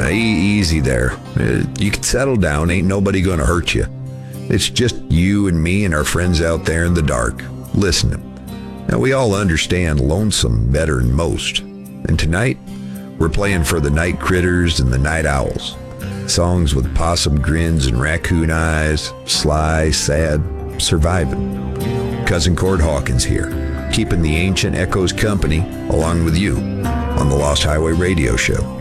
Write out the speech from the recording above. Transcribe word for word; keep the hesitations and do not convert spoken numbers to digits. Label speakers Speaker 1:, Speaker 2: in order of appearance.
Speaker 1: e- easy there. Uh, you can settle down. Ain't nobody gonna hurt you. It's just you and me and our friends out there in the dark, listening. Now, we all understand lonesome better than most. And tonight, we're playing for the night critters and the night owls. Songs with possum grins and raccoon eyes, sly, sad, surviving. Cousin Cord Hawkins here, keeping the ancient echoes company along with you on the Lost Highway Radio Show.